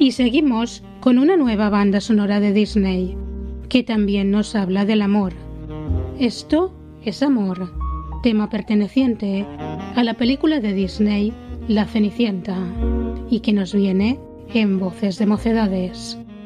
Y seguimos con una nueva banda sonora de Disney, que también nos habla del amor. Esto es Amor, tema perteneciente a la película de Disney La Cenicienta, y que nos viene en Voces de Mocedades.